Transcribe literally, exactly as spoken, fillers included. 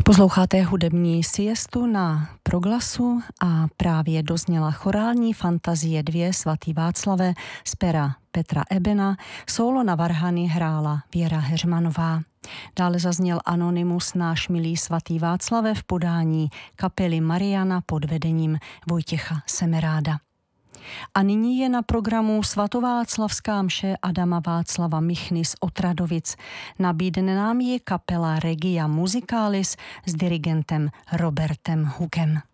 Posloucháte hudební siestu na Proglasu a právě dozněla chorální fantazie dvě Svatý Václave z pera Petra Ebena. Sólo na varhany hrála Věra Heřmanová. Dále zazněl Anonymus Náš milý svatý Václave v podání kapely Mariana pod vedením Vojtěcha Semeráda. A nyní je na programu svatováclavská mše Adama Václava Michny z Otradovic. Nabídne nám je kapela Regia Musicalis s dirigentem Robertem Hugem.